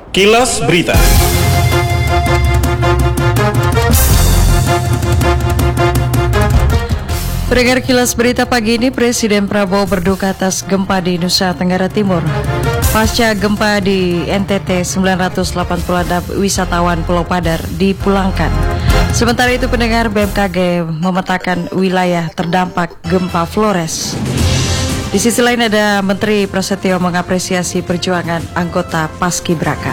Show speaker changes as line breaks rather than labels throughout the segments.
Kilas Berita.
Pendengar Kilas Berita pagi ini, Presiden Prabowo berduka atas gempa di Nusa Tenggara Timur. Pasca gempa di NTT, 986 wisatawan Pulau Padar dipulangkan. Sementara itu, pendengar, BMKG memetakan wilayah terdampak gempa Flores. Di sisi lain, ada Menteri Prasetyo mengapresiasi perjuangan anggota Paskibraka.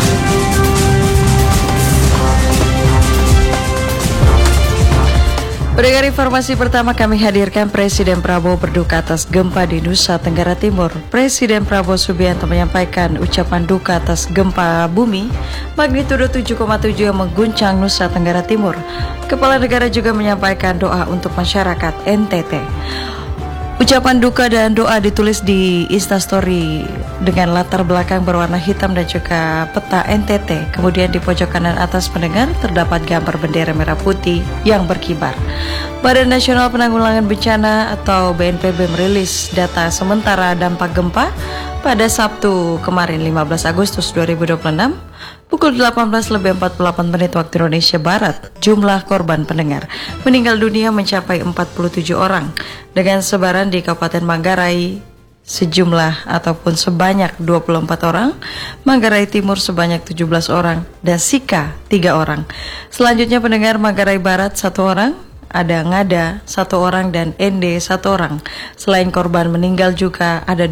Pendengar, informasi pertama kami hadirkan, Presiden Prabowo berduka atas gempa di Nusa Tenggara Timur. Presiden Prabowo Subianto menyampaikan ucapan duka atas gempa bumi magnitudo 7,7 yang mengguncang Nusa Tenggara Timur. Kepala negara juga menyampaikan doa untuk masyarakat NTT. Ucapan duka dan doa ditulis di Instastory dengan latar belakang berwarna hitam dan juga peta NTT. Kemudian di pojok kanan atas pendengar terdapat gambar bendera merah putih yang berkibar. Badan Nasional Penanggulangan Bencana atau BNPB merilis data sementara dampak gempa pada Sabtu kemarin 15 Agustus 2026 pukul 18:48 waktu Indonesia Barat. Jumlah korban pendengar meninggal dunia mencapai 47 orang dengan sebaran di Kabupaten Manggarai sejumlah ataupun sebanyak 24 orang, Manggarai Timur sebanyak 17 orang, dan Sika 3 orang. Selanjutnya pendengar, Manggarai Barat 1 orang, ada Ngada 1 orang, dan Ende 1 orang. Selain korban meninggal juga ada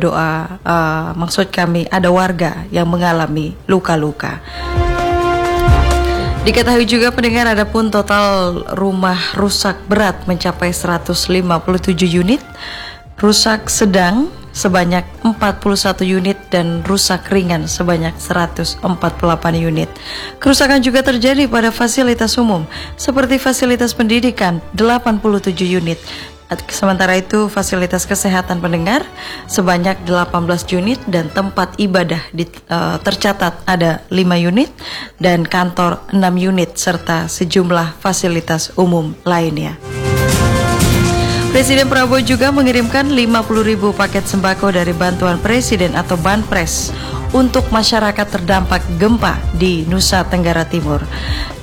ada warga yang mengalami luka-luka. Diketahui juga pendengar, ada pun total rumah rusak berat mencapai 157 unit, rusak sedang sebanyak 41 unit, dan rusak ringan sebanyak 148 unit. Kerusakan juga terjadi pada fasilitas umum seperti fasilitas pendidikan 87 unit. Sementara itu fasilitas kesehatan pendengar sebanyak 18 unit, dan tempat ibadah tercatat ada 5 unit, dan kantor 6 unit, serta sejumlah fasilitas umum lainnya. Presiden Prabowo juga mengirimkan 50.000 paket sembako dari bantuan Presiden atau Banpres untuk masyarakat terdampak gempa di Nusa Tenggara Timur.